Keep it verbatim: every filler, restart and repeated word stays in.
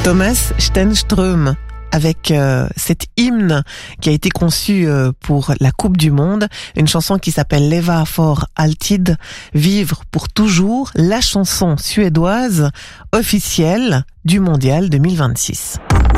Thomas Stenström avec euh, cet hymne qui a été conçu euh, pour la Coupe du Monde, une chanson qui s'appelle Leva för alltid, vivre pour toujours, la chanson suédoise officielle du Mondial deux mille vingt-six.